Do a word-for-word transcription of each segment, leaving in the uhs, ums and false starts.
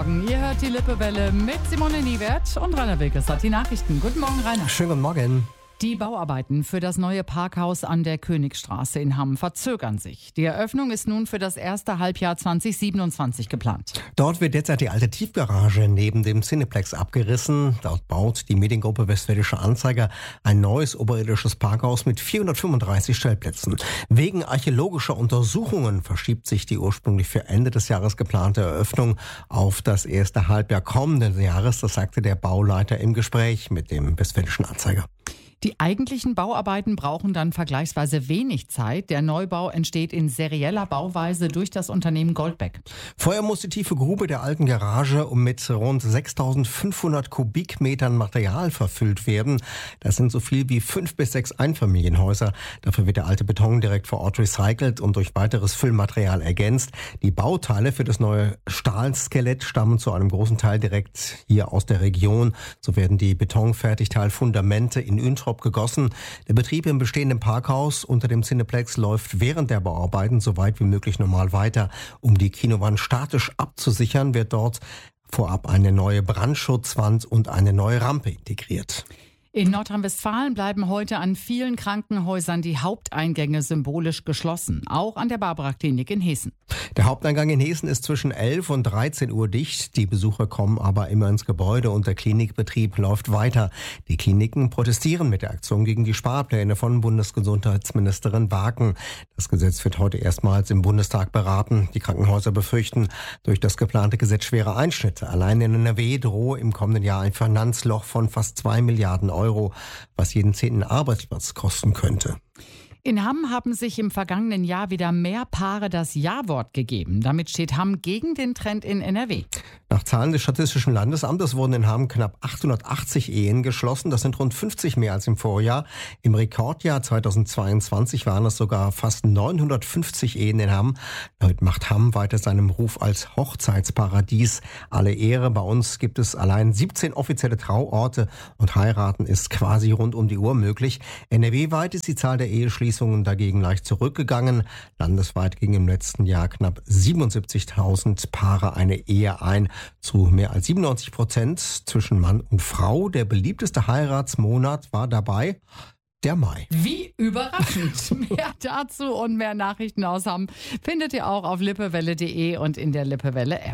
Ihr hört die Lippewelle mit Simone Niewert und Rainer Wilkes hat die Nachrichten. Guten Morgen, Rainer. Schönen guten Morgen. Die Bauarbeiten für das neue Parkhaus an der Königstraße in Hamm verzögern sich. Die Eröffnung ist nun für das erste Halbjahr zwanzig siebenundzwanzig geplant. Dort wird derzeit die alte Tiefgarage neben dem Cineplex abgerissen. Dort baut die Mediengruppe Westfälische Anzeiger ein neues oberirdisches Parkhaus mit vierhundertfünfunddreißig Stellplätzen. Wegen archäologischer Untersuchungen verschiebt sich die ursprünglich für Ende des Jahres geplante Eröffnung auf das erste Halbjahr kommenden Jahres. Das sagte der Bauleiter im Gespräch mit dem Westfälischen Anzeiger. Die eigentlichen Bauarbeiten brauchen dann vergleichsweise wenig Zeit. Der Neubau entsteht in serieller Bauweise durch das Unternehmen Goldbeck. Vorher muss die tiefe Grube der alten Garage um mit rund sechstausendfünfhundert Kubikmetern Material verfüllt werden. Das sind so viel wie fünf bis sechs Einfamilienhäuser. Dafür wird der alte Beton direkt vor Ort recycelt und durch weiteres Füllmaterial ergänzt. Die Bauteile für das neue Stahlskelett stammen zu einem großen Teil direkt hier aus der Region. So werden die Betonfertigteilfundamente in Üntrop gegossen. Der Betrieb im bestehenden Parkhaus unter dem Cineplex läuft während der Bauarbeiten so weit wie möglich normal weiter. Um die Kinowand statisch abzusichern, wird dort vorab eine neue Brandschutzwand und eine neue Rampe integriert. In Nordrhein-Westfalen bleiben heute an vielen Krankenhäusern die Haupteingänge symbolisch geschlossen. Auch an der Barbara-Klinik in Hessen. Der Haupteingang in Hessen ist zwischen elf und dreizehn Uhr dicht. Die Besucher kommen aber immer ins Gebäude und der Klinikbetrieb läuft weiter. Die Kliniken protestieren mit der Aktion gegen die Sparpläne von Bundesgesundheitsministerin Waken. Das Gesetz wird heute erstmals im Bundestag beraten. Die Krankenhäuser befürchten durch das geplante Gesetz schwere Einschnitte. Allein in N R W drohe im kommenden Jahr ein Finanzloch von fast zwei Milliarden Euro, was jeden zehnten Arbeitsplatz kosten könnte. In Hamm haben sich im vergangenen Jahr wieder mehr Paare das Ja-Wort gegeben. Damit steht Hamm gegen den Trend in N R W. Nach Zahlen des Statistischen Landesamtes wurden in Hamm knapp achthundertachtzig Ehen geschlossen. Das sind rund fünfzig mehr als im Vorjahr. Im Rekordjahr zweitausendzweiundzwanzig waren es sogar fast neunhundertfünfzig Ehen in Hamm. Damit macht Hamm weiter seinem Ruf als Hochzeitsparadies alle Ehre. Bei uns gibt es allein siebzehn offizielle Trauorte und heiraten ist quasi rund um die Uhr möglich. N R W-weit ist die Zahl der Eheschließungen dagegen leicht zurückgegangen. Landesweit gingen im letzten Jahr knapp siebenundsiebzigtausend Paare eine Ehe ein. Zu mehr als siebenundneunzig Prozent zwischen Mann und Frau. Der beliebteste Heiratsmonat war dabei der Mai. Wie überraschend. Mehr dazu und mehr Nachrichten aus Hamm findet ihr auch auf lippewelle punkt de und in der Lippewelle-App.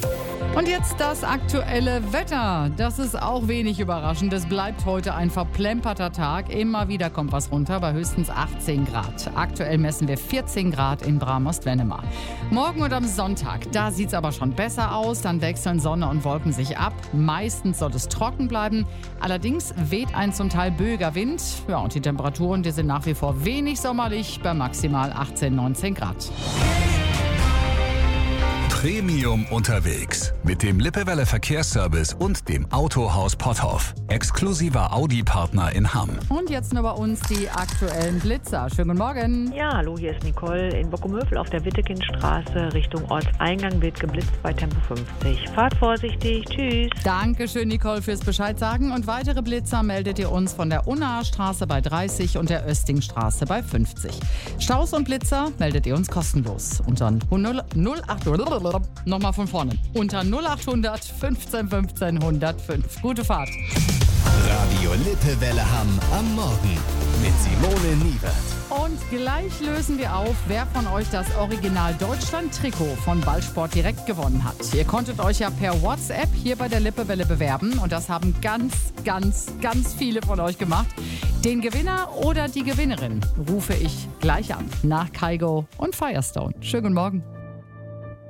Und jetzt das aktuelle Wetter. Das ist auch wenig überraschend. Es bleibt heute ein verplemperter Tag. Immer wieder kommt was runter bei höchstens achtzehn Grad. Aktuell messen wir vierzehn Grad in Bram-Ost-Wennemar. Morgen und am Sonntag, da sieht es aber schon besser aus. Dann wechseln Sonne und Wolken sich ab. Meistens soll es trocken bleiben. Allerdings weht ein zum Teil böiger Wind. Ja, und die Temperaturen, die sind nach wie vor wenig sommerlich bei maximal achtzehn, neunzehn Grad. Premium unterwegs mit dem Lippewelle Verkehrsservice und dem Autohaus Potthoff. Exklusiver Audi-Partner in Hamm. Und jetzt nur bei uns die aktuellen Blitzer. Schönen guten Morgen. Ja, hallo, hier ist Nicole. In Bockumövel auf der Wittekindstraße Richtung Ortseingang wird geblitzt bei Tempo fünfzig. Fahrt vorsichtig. Tschüss. Dankeschön, Nicole, fürs Bescheid sagen. Und weitere Blitzer meldet ihr uns von der Unnaher Straße bei dreißig und der Östingstraße bei fünfzig. Staus und Blitzer meldet ihr uns kostenlos. Unter null acht Nochmal von vorne. Unter null acht hundert fünfzehn fünfzehn hundertfünf. Gute Fahrt. Radio Lippewelle Hamm am Morgen mit Simone Niewert. Und gleich lösen wir auf, wer von euch das Original Deutschland-Trikot von Ballsport direkt gewonnen hat. Ihr konntet euch ja per WhatsApp hier bei der Lippewelle bewerben und das haben ganz, ganz, ganz viele von euch gemacht. Den Gewinner oder die Gewinnerin rufe ich gleich an nach Kygo und Firestone. Schönen guten Morgen.